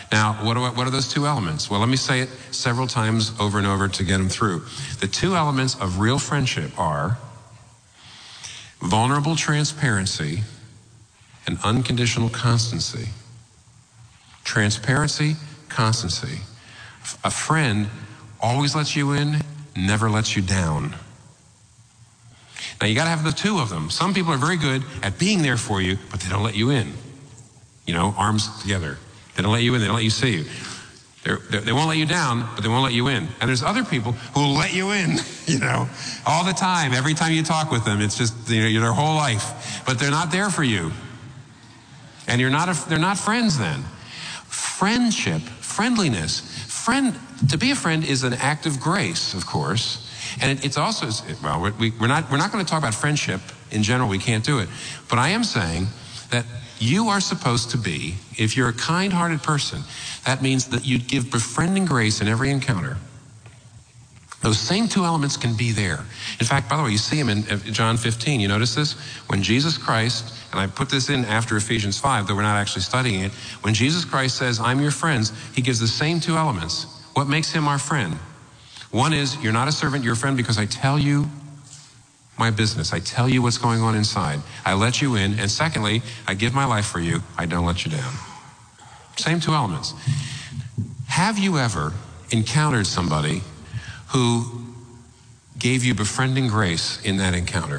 Now, what are those two elements? Well, let me say it several times over and over to get them through. The two elements of real friendship are vulnerable transparency and unconditional constancy. Transparency, constancy. A friend always lets you in, never lets you down. Now, you got to have the two of them. Some people are very good at being there for you, but they don't let you in. You know, arms together. They don't let you in, they don't let you see you. They won't let you down, but they won't let you in. And there's other people who will let you in, you know, all the time. Every time you talk with them, it's just, you know, their whole life. But they're not there for you. And they're not friends then. Friendship, friendliness. To be a friend is an act of grace, of course. And it's also, well, we're not going to talk about friendship in general. We can't do it. But I am saying that you are supposed to be, if you're a kind-hearted person, that means that you give befriending grace in every encounter. Those same two elements can be there. In fact, by the way, you see them in John 15. You notice this? When Jesus Christ, and I put this in after Ephesians 5, though we're not actually studying it, when Jesus Christ says, I'm your friends, he gives the same two elements. What makes him our friend? One is, you're not a servant, you're a friend because I tell you my business. I tell you what's going on inside. I let you in. And secondly, I give my life for you. I don't let you down. Same two elements. Have you ever encountered somebody who gave you befriending grace in that encounter?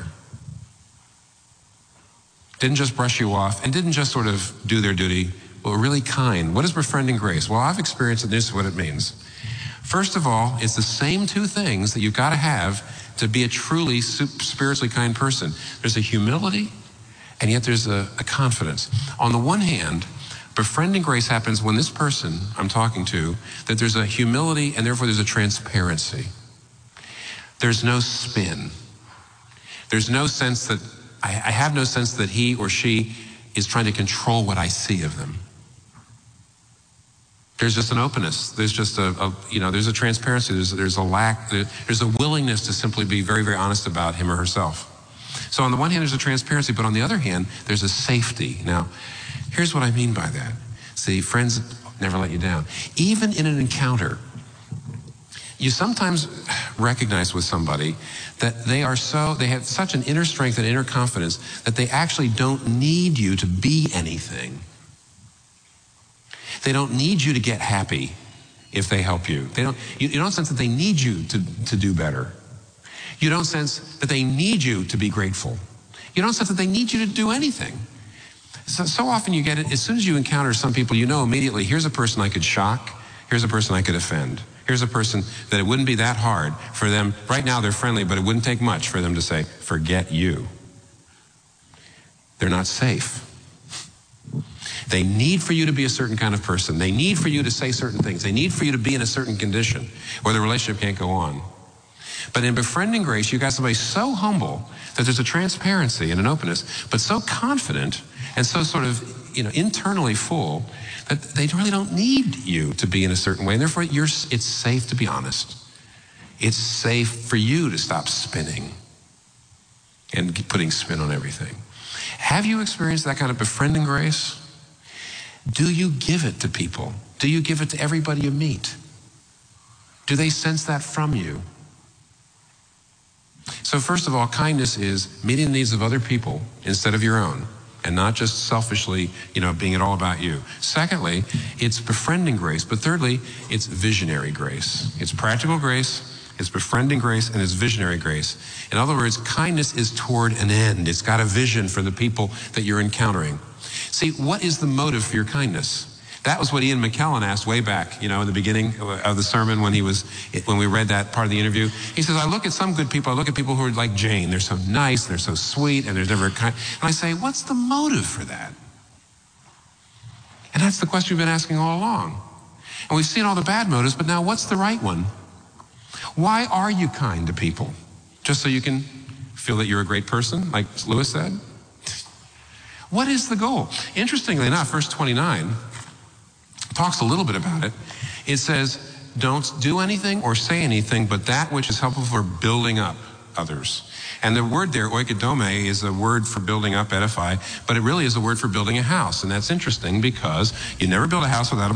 Didn't just brush you off and didn't just sort of do their duty, but were really kind. What is befriending grace? Well, I've experienced it. This is what it means. First of all, it's the same two things that you've got to have to be a truly spiritually kind person. There's a humility, and yet there's a confidence. On the one hand, befriending grace happens when this person I'm talking to, that there's a humility and therefore there's a transparency. There's no spin. There's no sense that, I have no sense that he or she is trying to control what I see of them. There's just an openness. There's just there's a transparency. There's a willingness to simply be very, very honest about him or herself. So on the one hand, there's a transparency, but on the other hand, there's a safety. Now, here's what I mean by that. See, friends never let you down. Even in an encounter, you sometimes recognize with somebody that they have such an inner strength and inner confidence that they actually don't need you to be anything. They don't need you to get happy if they help you. You don't sense that they need you to do better. You don't sense that they need you to be grateful. You don't sense that they need you to do anything. So often you get it, as soon as you encounter some people, you know immediately, here's a person I could shock, here's a person I could offend. Here's a person that it wouldn't be that hard for them. Right now they're friendly, but it wouldn't take much for them to say, forget you. They're not safe. They need for you to be a certain kind of person. They need for you to say certain things. They need for you to be in a certain condition or the relationship can't go on. But in befriending grace, you got somebody so humble that there's a transparency and an openness, but so confident and so sort of, internally full that they really don't need you to be in a certain way. And therefore, it's safe to be honest. It's safe for you to stop spinning and putting spin on everything. Have you experienced that kind of befriending grace? Do you give it to people? Do you give it to everybody you meet? Do they sense that from you? So first of all, kindness is meeting the needs of other people instead of your own, and not just selfishly, being it all about you. Secondly, it's befriending grace. But thirdly, it's visionary grace. It's practical grace, it's befriending grace, and it's visionary grace. In other words, kindness is toward an end. It's got a vision for the people that you're encountering. See, what is the motive for your kindness? That was what Ian McKellen asked way back, in the beginning of the sermon when we read that part of the interview. He says, I look at some good people. I look at people who are like Jane. They're so nice, they're so sweet, and there's never a kind. And I say, what's the motive for that? And that's the question we've been asking all along. And we've seen all the bad motives, but now what's the right one? Why are you kind to people? Just so you can feel that you're a great person, like Lewis said? What is the goal? Interestingly enough, verse 29 talks a little bit about it. It says, don't do anything or say anything but that which is helpful for building up others. And the word there, oikodome, is a word for building up, edify, but it really is a word for building a house. And that's interesting because you never build a house without a